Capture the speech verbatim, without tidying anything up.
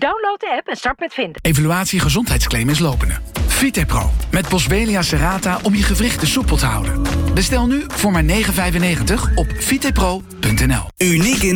Download de app en start met vinden. Evaluatie gezondheidsclaim is lopende. Vitepro met Boswellia serrata om je gewrichten soepel te houden. Bestel nu voor maar negen vijfennegentig op vitepro punt n l. Uniek in